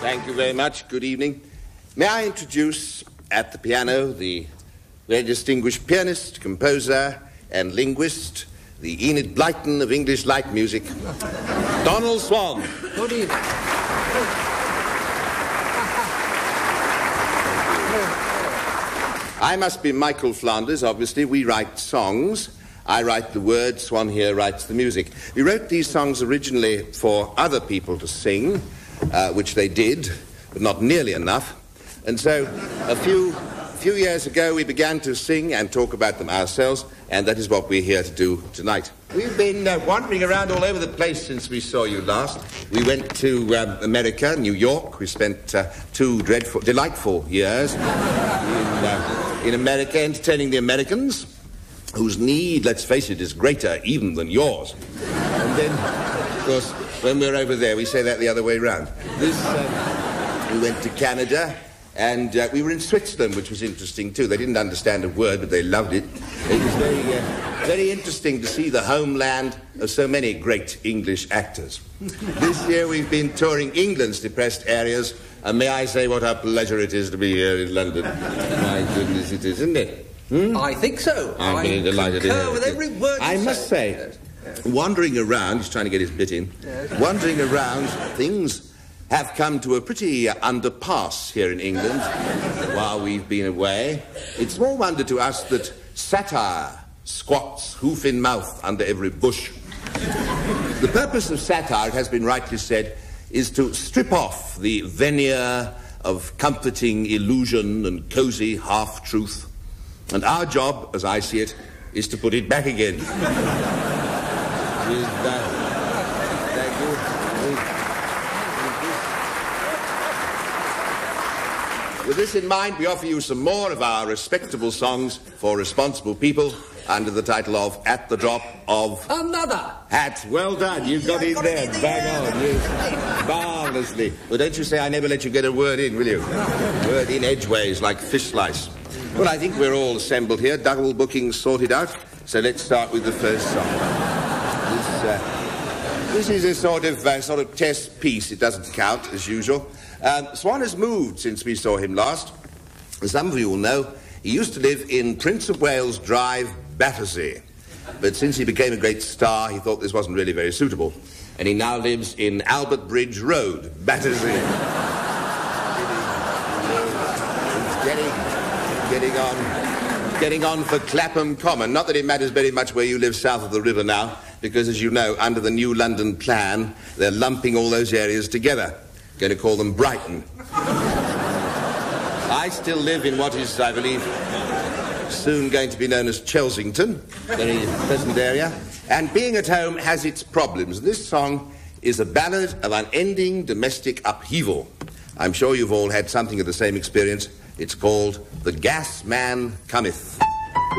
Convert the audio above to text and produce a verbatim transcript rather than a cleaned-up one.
Thank you very much. Good evening. May I introduce at the piano the very distinguished pianist, composer, and linguist, the Enid Blyton of English light music, Donald Swann. Good evening. I must be Michael Flanders, obviously. We write songs. I write the words, Swan here writes the music. We wrote these songs originally for other people to sing, uh, which they did, but not nearly enough. And so a few, few years ago we began to sing and talk about them ourselves, and that is what we're here to do tonight. We've been uh, wandering around all over the place since we saw you last. We went to um, America, New York. We spent uh, two dreadful, delightful years in, uh, in America entertaining the Americans, whose need, let's face it, is greater even than yours. And then, of course, when we're over there, we say that the other way round. This, uh, we went to Canada, and uh, we were in Switzerland, which was interesting, too. They didn't understand a word, but they loved it. It was very, uh, very interesting to see the homeland of so many great English actors. This year we've been touring England's depressed areas, and may I say what a pleasure it is to be here in London. My goodness, it is, isn't it? Hmm? I think so. I'm I very delighted to concur hear with it. every word I you must say. say, Yes, yes. wandering around, he's trying to get his bit in, yes. Wandering around, things have come to a pretty uh, underpass here in England while we've been away. It's small wonder to us that satire squats hoof in mouth under every bush. The purpose of satire, it has been rightly said, is to strip off the veneer of comforting illusion and cosy half-truth. And our job, as I see it, is to put it back again. With that, thank you. With this in mind, we offer you some more of our respectable songs for responsible people under the title of At the Drop of Another Hat. Well done, you got Yeah, it got there, it in the bang air. on, yes. Marvellously. Well, don't you say I never let you get a word in, will you? Word in edgeways like fish slice. Well, I think we're all assembled here, double bookings sorted out, so let's start with the first song. This, uh, this is a sort of, uh, sort of test piece. It doesn't count, as usual. Um, Swan has moved since we saw him last. As some of you will know, he used to live in Prince of Wales Drive, Battersea. But since he became a great star, he thought this wasn't really very suitable. And he now lives in Albert Bridge Road, Battersea. He's getting... Getting on, getting on for Clapham Common. Not that it matters very much where you live south of the river now, because as you know, under the new London plan, they're lumping all those areas together. Going to call them Brighton. I still live in what is, I believe, soon going to be known as Chelsington, very pleasant area. And being at home has its problems. This song is a ballad of unending domestic upheaval. I'm sure you've all had something of the same experience. It's called The Gas Man Cometh.